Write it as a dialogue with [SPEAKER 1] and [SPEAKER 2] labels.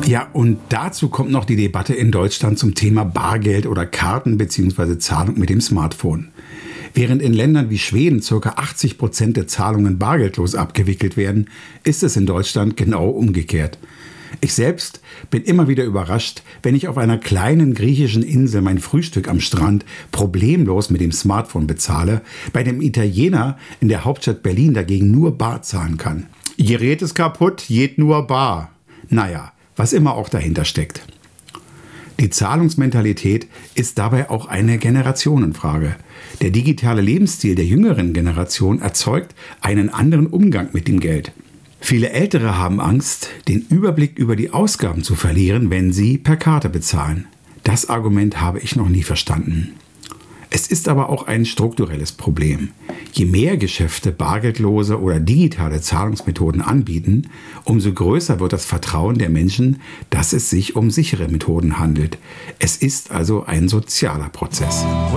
[SPEAKER 1] Ja, und dazu kommt noch die Debatte in Deutschland zum Thema Bargeld oder Karten bzw. Zahlung mit dem Smartphone. Während in Ländern wie Schweden ca. 80% der Zahlungen bargeldlos abgewickelt werden, ist es in Deutschland genau umgekehrt. Ich selbst bin immer wieder überrascht, wenn ich auf einer kleinen griechischen Insel mein Frühstück am Strand problemlos mit dem Smartphone bezahle, bei dem Italiener in der Hauptstadt Berlin dagegen nur bar zahlen kann. Gerät ist kaputt, geht nur bar. Naja, was immer auch dahinter steckt. Die Zahlungsmentalität ist dabei auch eine Generationenfrage. Der digitale Lebensstil der jüngeren Generation erzeugt einen anderen Umgang mit dem Geld. Viele Ältere haben Angst, den Überblick über die Ausgaben zu verlieren, wenn sie per Karte bezahlen. Das Argument habe ich noch nie verstanden. Es ist aber auch ein strukturelles Problem. Je mehr Geschäfte bargeldlose oder digitale Zahlungsmethoden anbieten, umso größer wird das Vertrauen der Menschen, dass es sich um sichere Methoden handelt. Es ist also ein sozialer Prozess.